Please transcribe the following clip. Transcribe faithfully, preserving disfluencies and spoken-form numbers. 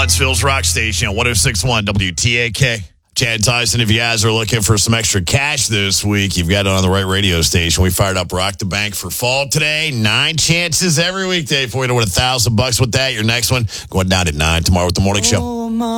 Huntsville's rock station, one oh six point one W T A K. Chad Tyson, if you guys are looking for some extra cash this week, you've got it on the right radio station. We fired up Rock the Bank for fall today. Nine chances every weekday for you to win a thousand bucks with that. Your next one going down at nine tomorrow with the morning show.